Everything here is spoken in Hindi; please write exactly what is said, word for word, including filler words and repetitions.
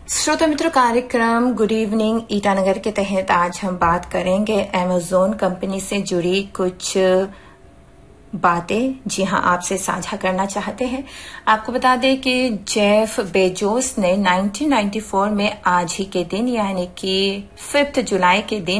श्रोता मित्रों, कार्यक्रम गुड इवनिंग ईटानगर के तहत आज हम बात करेंगे अमेज़न कंपनी से जुड़ी कुछ बातें। जी हां, आपसे साझा करना चाहते हैं। आपको बता दें कि जेफ बेजोस ने उन्नीस सौ चौरानवे में आज ही के दिन यानी कि पांच जुलाई के दिन